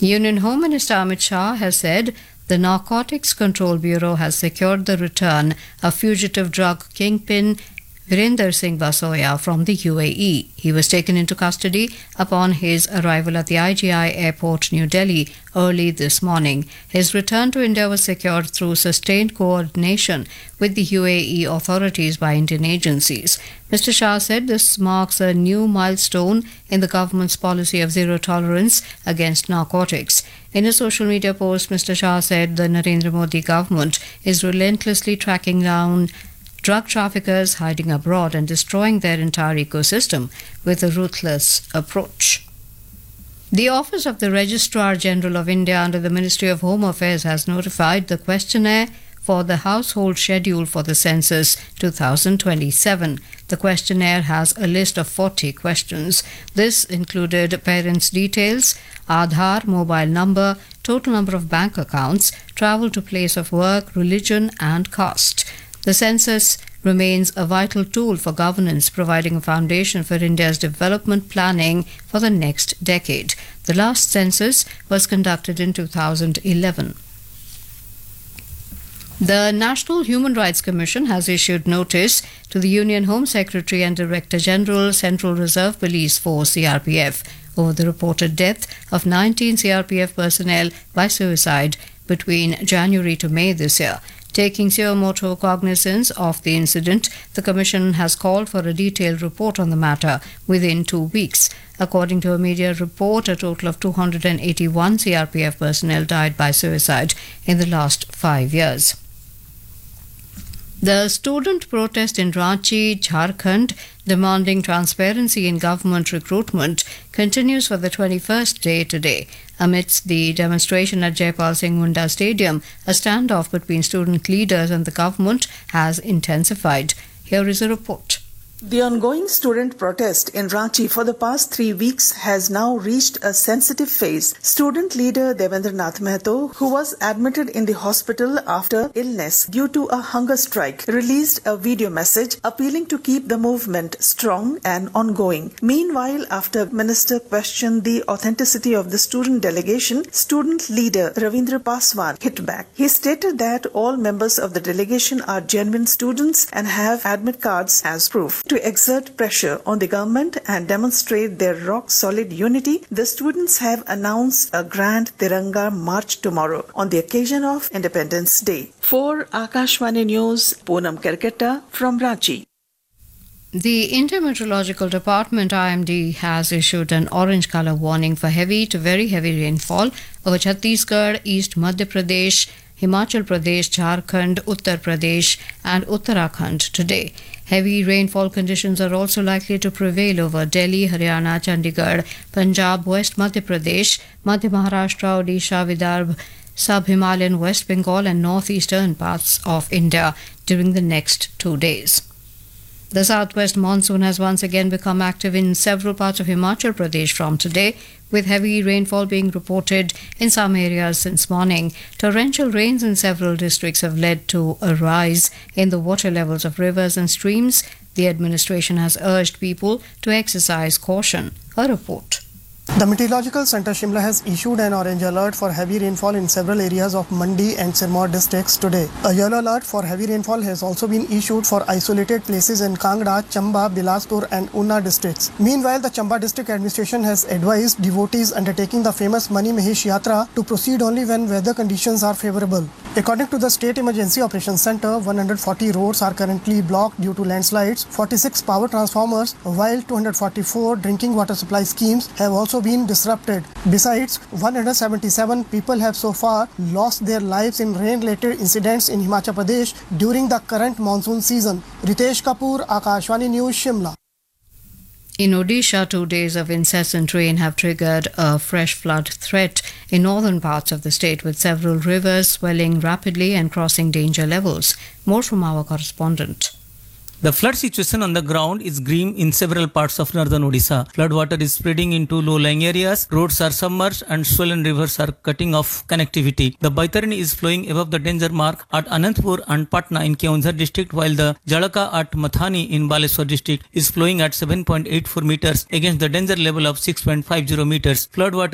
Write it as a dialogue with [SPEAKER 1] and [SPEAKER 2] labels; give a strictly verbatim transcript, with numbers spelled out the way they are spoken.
[SPEAKER 1] Union Home Minister Amit Shah has said the Narcotics Control Bureau has secured the return of fugitive drug kingpin Virender Singh Basoya from the U A E. He was taken into custody upon his arrival at the I G I Airport, New Delhi, early this morning. His return to India was secured through sustained coordination with the U A E authorities by Indian agencies. Mister Shah said this marks a new milestone in the government's policy of zero tolerance against narcotics. In a social media post, Mister Shah said the Narendra Modi government is relentlessly tracking down drug traffickers hiding abroad and destroying their entire ecosystem with a ruthless approach. The Office of the Registrar General of India under the Ministry of Home Affairs has notified the questionnaire for the household schedule for the census twenty twenty-seven. The questionnaire has a list of forty questions. This included parents' details, Aadhaar, mobile number, total number of bank accounts, travel to place of work, religion and caste. The census remains a vital tool for governance, providing a foundation for India's development planning for the next decade. The last census was conducted in two thousand eleven. The National Human Rights Commission has issued notice to the Union Home Secretary and Director General, Central Reserve Police Force C R P F over the reported death of nineteen C R P F personnel by suicide between January to May this year. Taking suo motu cognizance of the incident, the Commission has called for a detailed report on the matter within two weeks. According to a media report, a total of two hundred eighty-one C R P F personnel died by suicide in the last five years. The student protest in Ranchi, Jharkhand, demanding transparency in government recruitment continues for the twenty-first day today. Amidst the demonstration at Jaipal Singh Munda Stadium, a standoff between student leaders and the government has intensified. Here is a report.
[SPEAKER 2] The ongoing student protest in Ranchi for the past three weeks has now reached a sensitive phase. Student leader Devendra Nath Mehto, who was admitted in the hospital after illness due to a hunger strike, released a video message appealing to keep the movement strong and ongoing. Meanwhile, after Minister questioned the authenticity of the student delegation, student leader Ravindra Paswan hit back. He stated that all members of the delegation are genuine students and have admit cards as proof. To exert pressure on the government and demonstrate their rock-solid unity, the students have announced a grand Tiranga March tomorrow on the occasion of Independence Day. For Akashvani News, Poonam Kerketa from Ranchi.
[SPEAKER 1] The Indian Meteorological Department I M D has issued an orange color warning for heavy to very heavy rainfall over Chhattisgarh, East Madhya Pradesh, Himachal Pradesh, Jharkhand, Uttar Pradesh and Uttarakhand today. Heavy rainfall conditions are also likely to prevail over Delhi, Haryana, Chandigarh, Punjab, West Madhya Pradesh, Madhya Maharashtra, Odisha, Vidarbha, Sub-Himalayan, West Bengal and northeastern parts of India during the next two days. The southwest monsoon has once again become active in several parts of Himachal Pradesh from today, with heavy rainfall being reported in some areas since morning. Torrential rains in several districts have led to a rise in the water levels of rivers and streams. The administration has urged people to exercise caution. A report.
[SPEAKER 3] The Meteorological Centre Shimla has issued an orange alert for heavy rainfall in several areas of Mandi and Sirmaur districts today. A yellow alert for heavy rainfall has also been issued for isolated places in Kangra, Chamba, Bilaspur and Una districts. Meanwhile, the Chamba district administration has advised devotees undertaking the famous Mani Mahesh Yatra to proceed only when weather conditions are favourable. According to the State Emergency Operations Centre, one hundred forty roads are currently blocked due to landslides, forty-six power transformers, while two hundred forty-four drinking water supply schemes have also been disrupted. Besides, one hundred seventy-seven people have so far lost their lives in rain-related incidents in Himachal Pradesh during the current monsoon season. Ritesh Kapoor, Akashvani News, Shimla.
[SPEAKER 1] In Odisha, two days of incessant rain have triggered a fresh flood threat in northern parts of the state, with several rivers swelling rapidly and crossing danger levels. More from our correspondent.
[SPEAKER 4] The flood situation on the ground is grim in several parts of northern Odisha. Flood water is spreading into low-lying areas, roads are submerged and swollen rivers are cutting off connectivity. The Baitarani is flowing above the danger mark at Anantapur and Patna in Keonjhar district, while the Jalaka at Mathani in Baleswar district is flowing at seven point eight four meters against the danger level of six point five zero meters. Flood water